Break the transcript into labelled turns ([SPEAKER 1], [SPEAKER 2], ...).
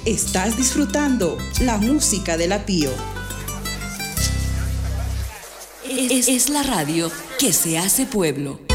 [SPEAKER 1] Estás disfrutando la música de la Pío.
[SPEAKER 2] Es la radio que se hace pueblo.